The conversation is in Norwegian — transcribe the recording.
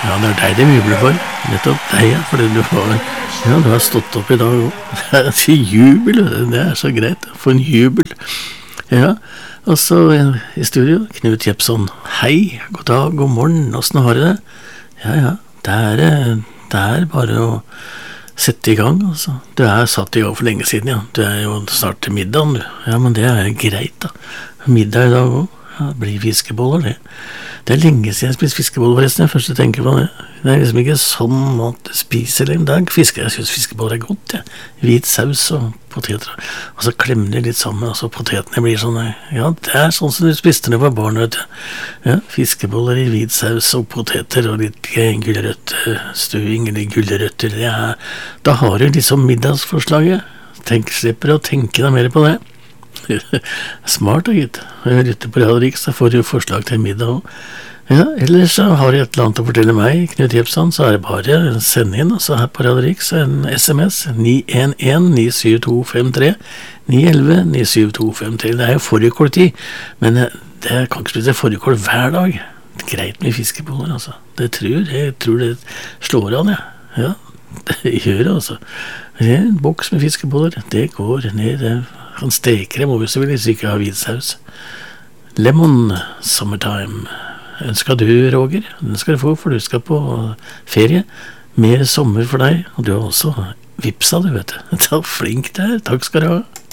Ja, det deg de jubler for. Nettopp deg, ja. Fordi du har stått opp i dag også. Til jubel, det så greit. For en jubel. Ja, og så i studio, Knut Jepson. Hei, god dag, god morgen, hvordan har du det? Ja, det bare å sette i gang, altså. Du satt i gang for lenge siden, ja. Du jo snart til middagen, du. Ja, men det greit, da. Middag i dag også. Ja, det blir fiskeboller, det. Det lenge siden jeg spiste fiskeboller, forresten. Jeg først tenker på det. Det liksom ikke sånn mat du spiser en dag. Jeg synes fiskeboller godt, ja. Hvit saus og poteter. Og så klemmer de litt sammen, og så potetene blir sånn. Ja, det sånn som du spiste når du var barn, vet du. Ja, fiskeboller i hvit saus og poteter og litt gulrøttstuing eller gulrøtter. Da har du liksom middagsforslaget. Slipper å tenke deg mer på det. Smart da, gitt. Jeg lytter på Radio Riks, da får du forslag til middag også. Ja, ellers så har du et eller annet å fortelle meg, Knut Jepson, så det bare å sende inn, altså her på Radio Riks, en SMS, 911-97253, 911-97253. Det jo forrige men det kan ikke spise forrige hver dag. Greit med fiskeboller, altså. Jeg tror det slår an, ja. Ja, det gjør det, altså. En boks med fiskeboller, det går ned, kan steke dem over, så vil jeg ikke ha hvit saus. Lemon Summertime. Ønsker du, Roger? Den skal du få, for du skal på ferie. Mer sommer for deg, og du har også vipsa, du vet. Flink der, takk skal du ha.